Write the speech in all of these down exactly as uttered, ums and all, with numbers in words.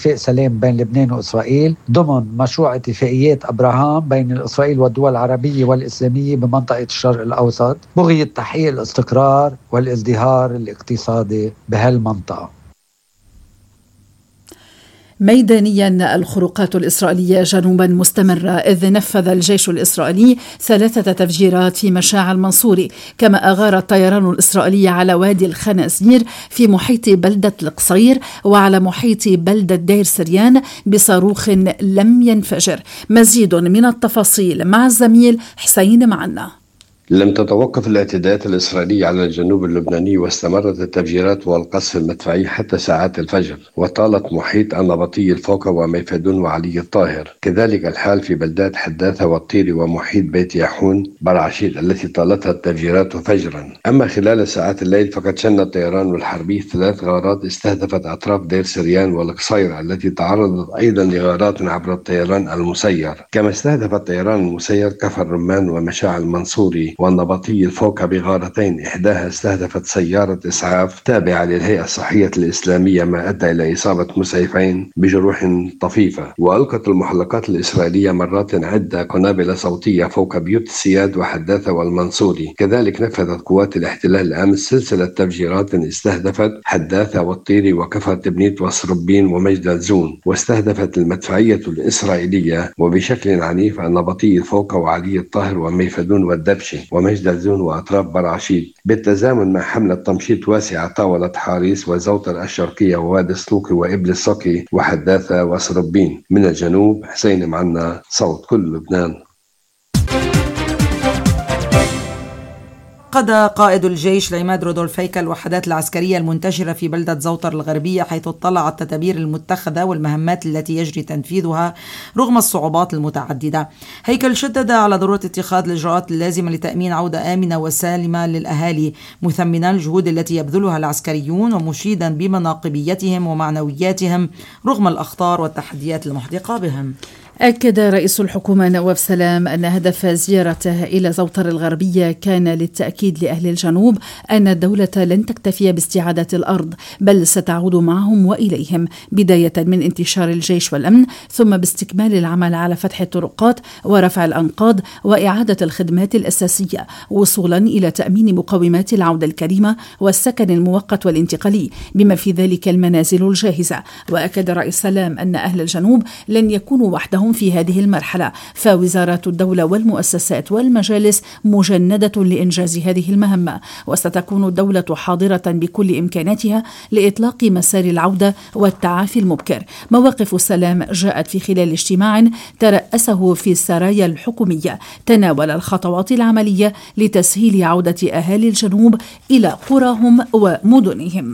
اتفاق سلام بين لبنان وإسرائيل ضمن مشروع اتفاقيات أبراهام بين إسرائيل والدول العربية والإسلامية بمنطقة الشرق الأوسط بغية تحقيق الاستقرار والازدهار الاقتصادي بهالمنطقة. ميدانيا الخروقات الإسرائيلية جنوبا مستمرة، إذ نفذ الجيش الإسرائيلي ثلاثة تفجيرات في مشاع المنصوري، كما أغار الطيران الإسرائيلي على وادي الخنازير في محيط بلدة القصير وعلى محيط بلدة دير سريان بصاروخ لم ينفجر. مزيد من التفاصيل مع الزميل حسين معنا. لم تتوقف الاعتداءات الإسرائيلية على الجنوب اللبناني، واستمرت التفجيرات والقصف المدفعي حتى ساعات الفجر، وطالت محيط النبطي الفوكا وميفدون وعلي الطاهر. كذلك الحال في بلدات حداثة والطيري ومحيط بيت ياحون برعشيد التي طالتها التفجيرات فجرا. أما خلال ساعات الليل فقد شن الطيران الحربي ثلاث غارات استهدفت أطراف دير سريان والقصير التي تعرضت أيضا لغارات عبر الطيران المسير. كما استهدف الطيران المسير كفر رمان ومشاع المنصوري والنبطي الفوكا بغارتين، إحداها استهدفت سيارة إسعاف تابعة للهيئة الصحية الإسلامية، ما أدى إلى إصابة مسعفين بجروح طفيفة. وألقت المحلقات الإسرائيلية مرات عدة قنابل صوتية فوق بيوت السياد وحداثة والمنصوري. كذلك نفذت قوات الاحتلال أمس سلسلة تفجيرات استهدفت حداثة والطيري وكفر تبنيت وصربين ومجد زون، واستهدفت المدفعية الإسرائيلية وبشكل عنيف النبطي الفوكا وعلي الطاهر وميفدون والدبشي ومجد الزون وأطراف برعشيد، بالتزامن مع حملة تمشيط واسعة طاولة حاريس وزوطر الشرقية ووادي سلوكي وإبل الصقي وحداثة وصربين. من الجنوب حسين معنا، صوت كل لبنان. قضى قائد الجيش العماد رودولف هيكل الوحدات العسكرية المنتشرة في بلدة زوطر الغربية، حيث اطلع على التدابير المتخذة والمهمات التي يجري تنفيذها رغم الصعوبات المتعددة. هيكل شدد على ضرورة اتخاذ الإجراءات اللازمة لتأمين عودة آمنة وسالمة للأهالي، مثمنا الجهود التي يبذلها العسكريون ومشيدا بمناقبيتهم ومعنوياتهم رغم الأخطار والتحديات المحدقة بهم. أكد رئيس الحكومة نواف سلام أن هدف زيارته إلى زوطر الغربية كان للتأكيد لأهل الجنوب أن الدولة لن تكتفي باستعادة الأرض، بل ستعود معهم وإليهم، بداية من انتشار الجيش والأمن، ثم باستكمال العمل على فتح الطرقات ورفع الأنقاض وإعادة الخدمات الأساسية، وصولا إلى تأمين مقومات العودة الكريمة والسكن المؤقت والانتقالي، بما في ذلك المنازل الجاهزة. وأكد رئيس سلام أن أهل الجنوب لن يكونوا وحدهم في هذه المرحلة، فوزارات الدولة والمؤسسات والمجالس مجندة لإنجاز هذه المهمة، وستكون الدولة حاضرة بكل إمكاناتها لإطلاق مسار العودة والتعافي المبكر. مواقف سلام جاءت في خلال اجتماع ترأسه في السرايا الحكومية تناول الخطوات العملية لتسهيل عودة أهالي الجنوب إلى قراهم ومدنهم.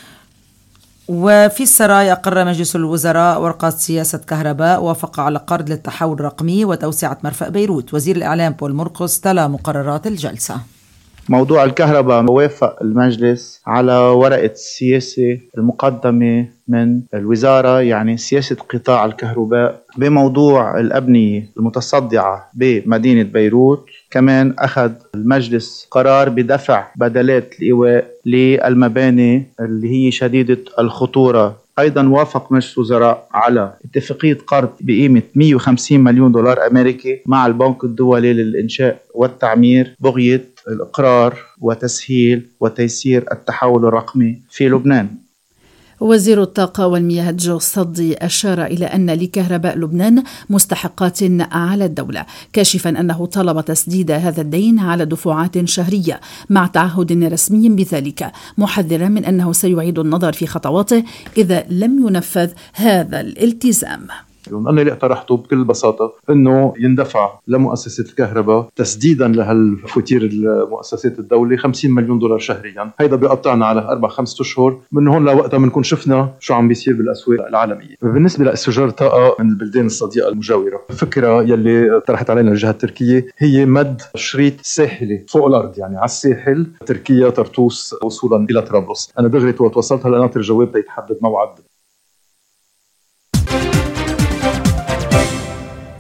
وفي السراي أقر مجلس الوزراء ورقة سياسة كهرباء وافق على قرض للتحول الرقمي وتوسعة مرفأ بيروت. وزير الإعلام بول مرقس تلا مقررات الجلسة. موضوع الكهرباء، وافق المجلس على ورقة السياسة المقدمة من الوزارة، يعني سياسة قطاع الكهرباء بموضوع الأبنية المتصدعة بمدينة بيروت. كمان أخذ المجلس قرار بدفع بدلات الإيواء للمباني اللي هي شديدة الخطورة. أيضا وافق مجلس الوزراء على اتفاقية قرض بقيمة مئة وخمسين مليون دولار أمريكي مع البنك الدولي للإنشاء والتعمير بغية الإقرار وتسهيل وتيسير التحول الرقمي في لبنان. وزير الطاقة والمياه جو الصدي أشار إلى أن لكهرباء لبنان مستحقات على الدولة، كاشفا أنه طلب تسديد هذا الدين على دفعات شهرية مع تعهد رسمي بذلك، محذرا من أنه سيعيد النظر في خطواته إذا لم ينفذ هذا الالتزام. أنا اللي اقترحته بكل بساطة أنه يندفع لمؤسسة الكهرباء تسديدا لهالفواتير المؤسسات الدولة خمسين مليون دولار شهريا. هيدا بيقطعنا على أربع خمسة أشهر، من هون لوقتها بنكون شفنا شو عم بيصير بالأسواق العالمية. بالنسبة لاستئجار طاقة من البلدان الصديقة المجاورة، الفكرة يلي طرحت علينا الجهة التركية هي مد شريط ساحلي فوق الأرض، يعني على الساحل، تركيا طرطوس وصولا إلى طرابلس. أنا دغري توصلت هلا ناطر الجواب تيتحدد موعد.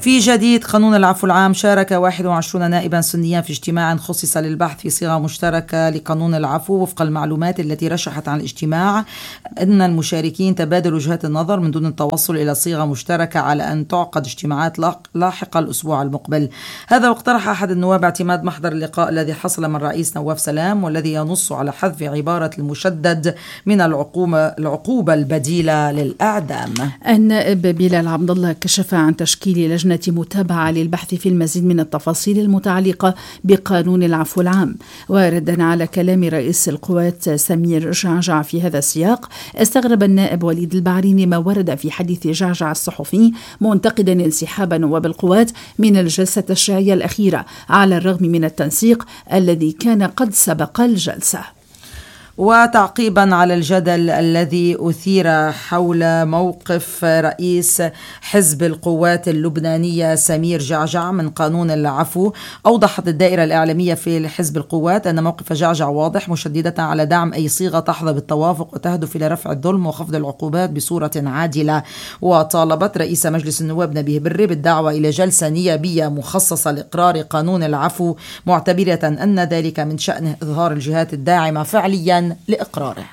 في جديد قانون العفو العام، شارك واحد وعشرين نائبا سنيا في اجتماع خصص للبحث في صيغة مشتركة لقانون العفو. وفق المعلومات التي رشحت عن الاجتماع أن المشاركين تبادلوا وجهات النظر من دون التوصل إلى صيغة مشتركة على أن تعقد اجتماعات لاحقة الأسبوع المقبل. هذا واقترح أحد النواب اعتماد محضر اللقاء الذي حصل من رئيس نواف سلام والذي ينص على حذف عبارة المشدد من العقوبة العقوبة البديلة للإعدام. النائب بلال عبد الله كشف عن تشكيل لجنة متابعة للبحث في المزيد من التفاصيل المتعلقة بقانون العفو العام. وردا على كلام رئيس القوات سمير جعجع في هذا السياق، استغرب النائب وليد البعريني ما ورد في حديث جعجع الصحفي منتقدا انسحاب نواب القوات من الجلسة التشريعية الأخيرة على الرغم من التنسيق الذي كان قد سبق الجلسة. وتعقيبا على الجدل الذي أثير حول موقف رئيس حزب القوات اللبنانية سمير جعجع من قانون العفو، أوضحت الدائرة الإعلامية في حزب القوات أن موقف جعجع واضح، مشددة على دعم أي صيغة تحظى بالتوافق وتهدف إلى رفع الظلم وخفض العقوبات بصورة عادلة. وطالبت رئيس مجلس النواب نبيه بري بالدعوة إلى جلسة نيابية مخصصة لإقرار قانون العفو، معتبرة أن ذلك من شأنه إظهار الجهات الداعمة فعليا لإقراره.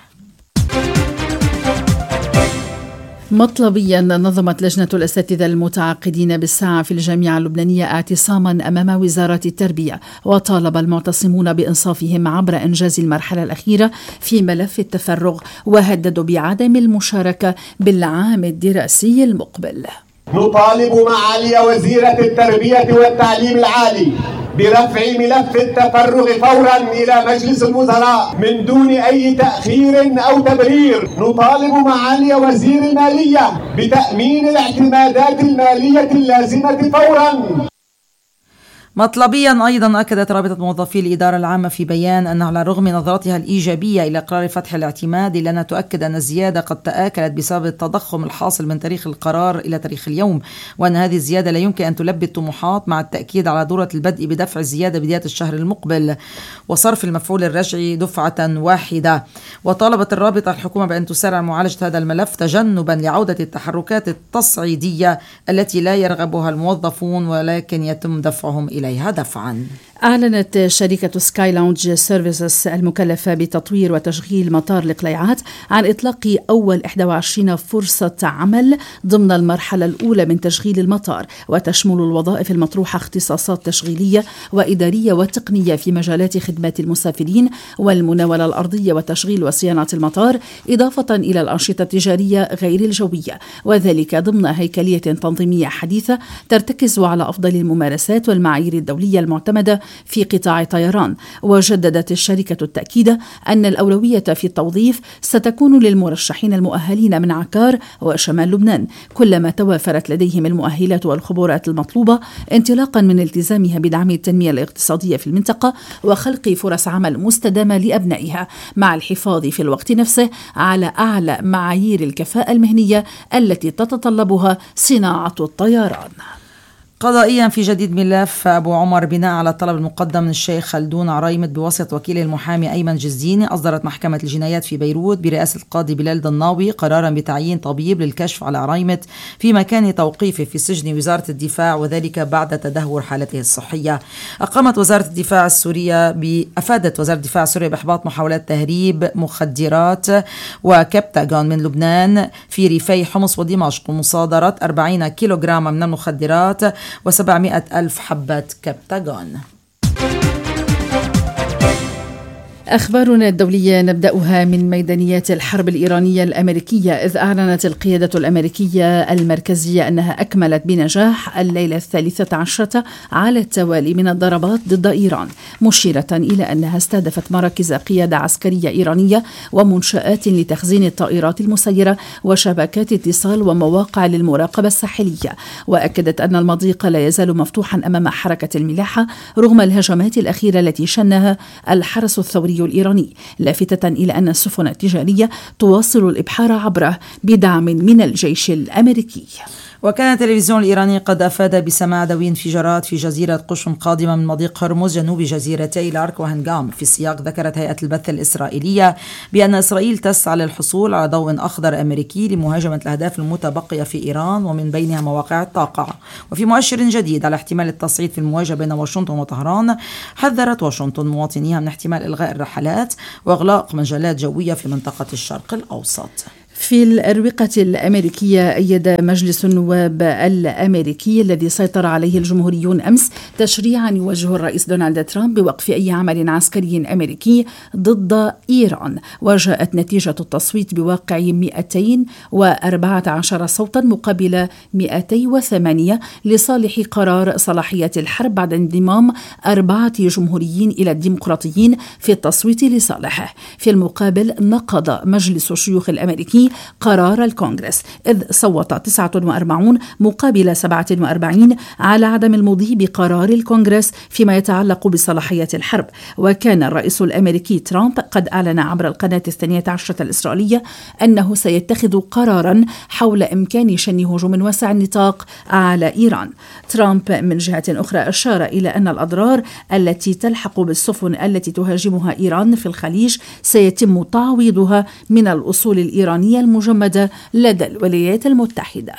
مطلبيا نظمت لجنة الأساتذة المتعاقدين بالساعة في الجامعة اللبنانية اعتصاما أمام وزارة التربية، وطالب المعتصمون بإنصافهم عبر إنجاز المرحلة الأخيرة في ملف التفرغ، وهددوا بعدم المشاركة بالعام الدراسي المقبل. نطالب معالي وزيرة التربية والتعليم العالي برفع ملف التفرغ فورا إلى مجلس الوزراء من دون أي تأخير أو تبرير. نطالب معالي وزير المالية بتأمين الاعتمادات المالية اللازمة فورا. مطلبيا أيضا أكدت رابطة موظفي الإدارة العامة في بيان أن على الرغم من نظرتها الإيجابية إلى قرار فتح الاعتماد، إلا أنها تؤكد أن الزيادة قد تآكلت بسبب التضخم الحاصل من تاريخ القرار إلى تاريخ اليوم، وأن هذه الزيادة لا يمكن أن تلبي الطموحات، مع التأكيد على ضرورة البدء بدفع الزيادة بداية الشهر المقبل وصرف المفعول الرجعي دفعة واحدة. وطالبت الرابطة الحكومة بأن تسارع معالجة هذا الملف تجنبا لعودة التحركات التصعيدية التي لا يرغبها الموظفون ولكن يتم دفعهم إليها دفعا. أعلنت شركة سكاي لونج سيرفيسز المكلفة بتطوير وتشغيل مطار القليعات عن إطلاق أول إحدى وعشرين فرصة عمل ضمن المرحلة الأولى من تشغيل المطار، وتشمل الوظائف المطروحة اختصاصات تشغيلية وإدارية وتقنية في مجالات خدمات المسافرين والمناولة الأرضية وتشغيل وصيانة المطار، إضافة إلى الأنشطة التجارية غير الجوية، وذلك ضمن هيكلية تنظيمية حديثة ترتكز على أفضل الممارسات والمعايير الدولية المعتمدة في قطاع الطيران. وجددت الشركة التأكيد أن الأولوية في التوظيف ستكون للمرشحين المؤهلين من عكار وشمال لبنان، كلما توافرت لديهم المؤهلات والخبرات المطلوبة، انطلاقا من التزامها بدعم التنمية الاقتصادية في المنطقة وخلق فرص عمل مستدامة لأبنائها، مع الحفاظ في الوقت نفسه على أعلى معايير الكفاءة المهنية التي تتطلبها صناعة الطيران. قضائيا في جديد ملف أبو عمر، بناء على الطلب المقدم من الشيخ خلدون عريمت بواسطة وكيله المحامي أيمن جزديني، أصدرت محكمة الجنايات في بيروت برئاسة القاضي بلال ضناوي قرارا بتعيين طبيب للكشف على عريمت في مكان توقيفه في سجن وزارة الدفاع، وذلك بعد تدهور حالته الصحية. أقامت وزارة الدفاع السورية أفادت وزارة الدفاع السورية بإحباط محاولات تهريب مخدرات وكبتاغون من لبنان في ريفي حمص ودمشق، ومصادرة أربعين كيلوغرام من المخدرات وسبعمائة ألف حبة كبتاغون. أخبارنا الدولية نبدأها من ميدانيات الحرب الإيرانية الأمريكية، إذ أعلنت القيادة الأمريكية المركزية أنها أكملت بنجاح الليلة الثالثة عشرة على التوالي من الضربات ضد إيران، مشيرة إلى أنها استهدفت مراكز قيادة عسكرية إيرانية ومنشآت لتخزين الطائرات المسيرة وشبكات اتصال ومواقع للمراقبة الساحلية. وأكدت أن المضيق لا يزال مفتوحا أمام حركة الملاحة رغم الهجمات الأخيرة التي شنها الحرس الثوري الإيراني، لافتة إلى أن السفن التجارية تواصل الإبحار عبره بدعم من الجيش الأمريكي. وكان التلفزيون الإيراني قد أفاد بسماع دوي انفجارات في جزيرة قشم قادمة من مضيق هرمز جنوب جزيرتي لارك وهنغام. في السياق ذكرت هيئة البث الإسرائيلية بأن إسرائيل تسعى للحصول على ضوء أخضر أمريكي لمهاجمة الأهداف المتبقية في إيران ومن بينها مواقع الطاقة. وفي مؤشر جديد على احتمال التصعيد في المواجهة بين واشنطن وطهران، حذرت واشنطن مواطنيها من احتمال إلغاء الرحلات وإغلاق مجالات جوية في منطقة الشرق الأوسط. في الأروقة الأمريكية، أيد مجلس النواب الأمريكي الذي سيطر عليه الجمهوريون أمس تشريعا يوجه الرئيس دونالد ترامب بوقف أي عمل عسكري أمريكي ضد إيران. وجاءت نتيجة التصويت بواقع مئتين وأربعة عشر صوتا مقابل مئتين وثمانية لصالح قرار صلاحية الحرب بعد انضمام أربعة جمهوريين إلى الديمقراطيين في التصويت لصالحه. في المقابل نقض مجلس الشيوخ الأمريكي قرار الكونغرس، إذ صوت تسعة وأربعين مقابل سبعة وأربعين على عدم المضي بقرار الكونغرس فيما يتعلق بصلاحية الحرب. وكان الرئيس الأمريكي ترامب قد أعلن عبر القناة الثانية عشرة الإسرائيلية أنه سيتخذ قرارا حول إمكان شن هجوم واسع النطاق على إيران. ترامب من جهة أخرى أشار إلى أن الأضرار التي تلحق بالسفن التي تهاجمها إيران في الخليج سيتم تعويضها من الأصول الإيرانية المجمدة لدى الولايات المتحدة.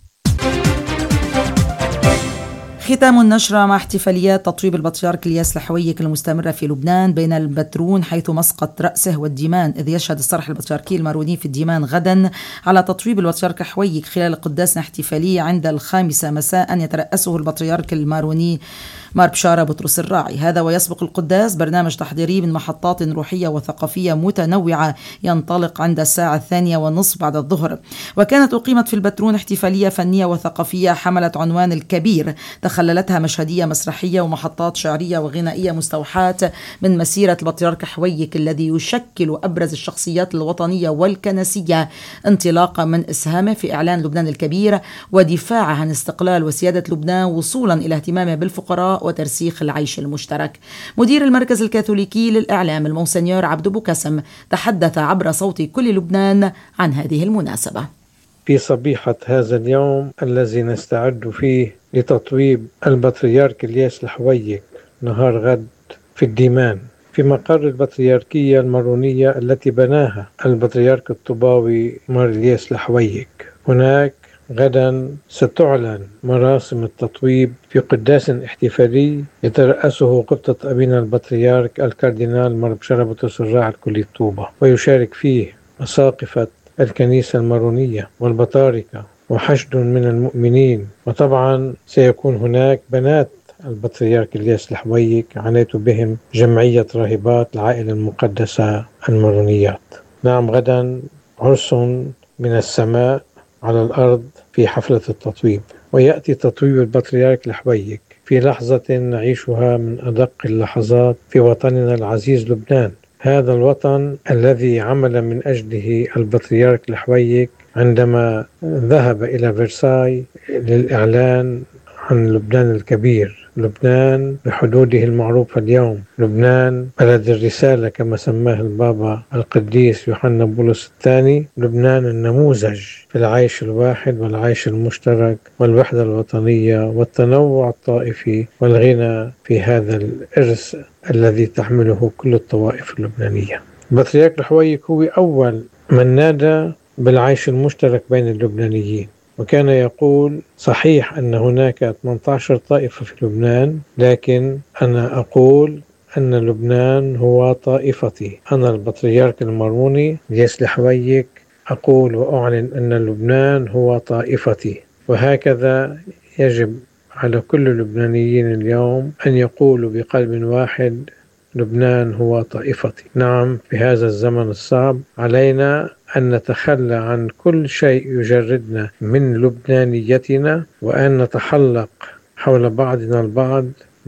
ختام النشرة مع احتفاليات تطويب البطريرك الياس الحويك المستمرة في لبنان بين البترون حيث مسقط رأسه والديمان، إذ يشهد الصرح البطريركي الماروني في الديمان غدا على تطويب البطريرك حويك خلال قداس احتفالية عند الخامسة مساء يترأسه البطريرك الماروني مار بشارة بطرس الراعي. هذا ويسبق القداس برنامج تحضيري من محطات روحية وثقافية متنوعة ينطلق عند الساعة الثانية والنصف بعد الظهر. وكانت أقيمت في البترون احتفالية فنية وثقافية حملت عنوان الكبير، تخللتها مشهدية مسرحية ومحطات شعرية وغنائية مستوحاة من مسيرة البطريرك حويك الذي يشكل أبرز الشخصيات الوطنية والكنسية، انطلاقا من إسهامه في إعلان لبنان الكبير ودفاعه عن استقلال وسيادة لبنان وصولا إلى اهتمامه بالفقراء وترسيخ العيش المشترك. مدير المركز الكاثوليكي للإعلام المونسنيور عبد بوكسم تحدث عبر صوت كل لبنان عن هذه المناسبة. في صبيحة هذا اليوم الذي نستعد فيه لتطويب البطريرك الياس الحويك نهار غد في الديمان في مقر البطريركية المارونية التي بناها البطريرك الطوباوي مار الياس الحويك. هناك غدا ستعلن مراسم التطويب في قداس احتفالي يترأسه قبطة أبينا البطريرك الكاردينال مار بشارة بطرس الراعي الكلية طوبة، ويشارك فيه أساقفة الكنيسة المارونية والبطاركة وحشد من المؤمنين. وطبعا سيكون هناك بنات البطريرك الياس الحويك عنيت بهم جمعية راهبات العائلة المقدسة المارونيات. نعم، غدا عرس من السماء على الأرض في حفلة التطويب، ويأتي تطويب البطريرك الحويك في لحظة نعيشها من أدق اللحظات في وطننا العزيز لبنان، هذا الوطن الذي عمل من أجله البطريرك الحويك عندما ذهب إلى فرساي للإعلان عن لبنان الكبير، لبنان بحدوده المعروفة اليوم، لبنان بلد الرسالة كما سماه البابا القديس يوحنا بولس الثاني، لبنان النموذج في العيش الواحد والعيش المشترك والوحدة الوطنية والتنوع الطائفي والغنى في هذا الإرث الذي تحمله كل الطوائف اللبنانية. البطريرك الحويك هو أول من نادى بالعيش المشترك بين اللبنانيين، وكان يقول: صحيح أن هناك ثمانية عشر طائفة في لبنان، لكن أنا أقول أن لبنان هو طائفتي. أنا البطريرك الماروني الياس الحويك أقول وأعلن أن لبنان هو طائفتي. وهكذا يجب على كل اللبنانيين اليوم أن يقولوا بقلب واحد: لبنان هو طائفتي. نعم، في هذا الزمن الصعب علينا أن نتخلى عن كل شيء يجردنا من لبنانيتنا، وأن نتحلق حول بعضنا البعض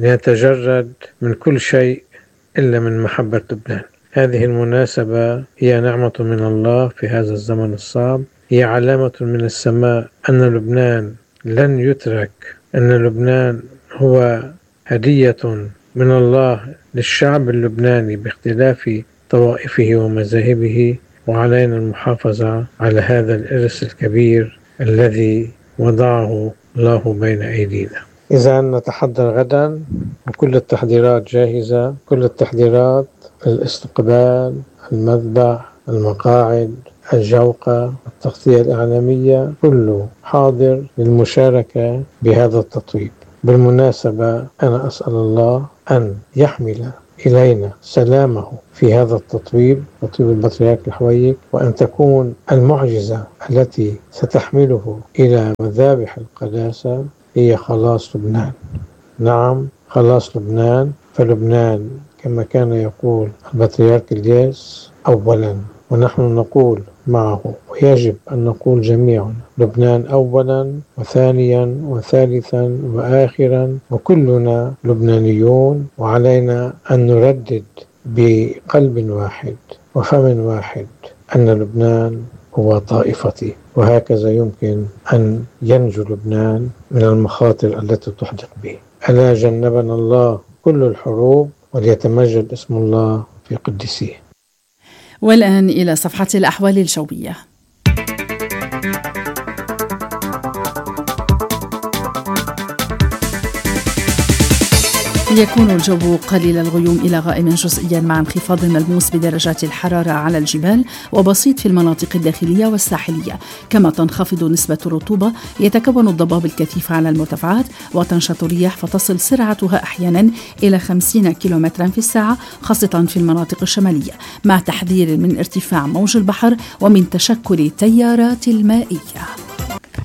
لنتجرد من كل شيء إلا من محبة لبنان. هذه المناسبة هي نعمة من الله في هذا الزمن الصعب، هي علامة من السماء أن لبنان لن يترك، أن لبنان هو هدية من الله للشعب اللبناني باختلاف طوائفه ومذاهبه، وعلينا المحافظة على هذا الإرث الكبير الذي وضعه الله بين أيدينا. إذا نتحضر غدا وكل التحضيرات جاهزة، كل التحضيرات، الاستقبال، المذبح، المقاعد، الجوقة، التغطية الإعلامية، كله حاضر للمشاركة بهذا التطويب. بالمناسبة أنا أسأل الله أن يحمل إلينا سلامه في هذا التطويب، تطويب البطريرك الحويك، وأن تكون المعجزة التي ستحمله إلى مذابح القداسة هي خلاص لبنان. نعم، خلاص لبنان. فلبنان كما كان يقول البطريرك الياس أولا، ونحن نقول معه، ويجب أن نقول جميعا: لبنان أولا وثانيا وثالثا وآخرا، وكلنا لبنانيون، وعلينا أن نردد بقلب واحد وفم واحد أن لبنان هو طائفتي، وهكذا يمكن أن ينجو لبنان من المخاطر التي تحدق به. ألا جنبنا الله كل الحروب، وليتمجد اسم الله في قدسيه. والآن إلى صفحة الأحوال الجوية. يكون الجو قليل الغيوم إلى غائم جزئيا مع انخفاض ملموس بدرجات الحرارة على الجبال وبسيط في المناطق الداخلية والساحلية، كما تنخفض نسبة الرطوبة، يتكون الضباب الكثيف على المرتفعات، وتنشط الرياح فتصل سرعتها أحيانا إلى خمسين كيلومترا في الساعة خاصة في المناطق الشمالية، مع تحذير من ارتفاع موج البحر ومن تشكل التيارات المائية.